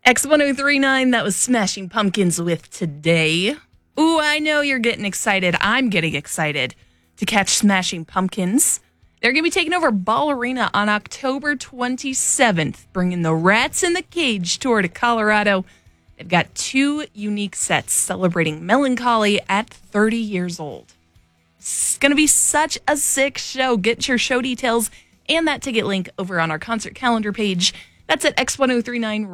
X1039, that was Smashing Pumpkins with Today. Ooh, I know you're getting excited. I'm getting excited to catch Smashing Pumpkins. They're going to be taking over Ball Arena on October 27th, bringing the Rats in the Cage tour to Colorado. They've got 2 unique sets celebrating melancholy at 30 years old. It's going to be such a sick show. Get your show details and that ticket link over on our concert calendar page. That's at X1039